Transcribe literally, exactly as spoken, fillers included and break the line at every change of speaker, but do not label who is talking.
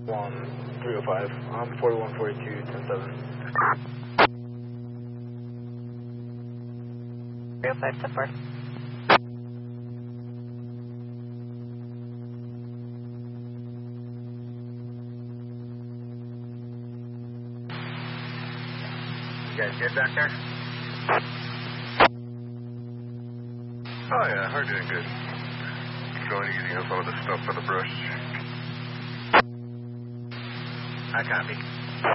One three oh five. I'm forty-one forty-two ten seven.
three oh five to four.
You guys good back there?
Oh yeah, we're doing good. Going easy on some of the stuff for the brush.
I copy.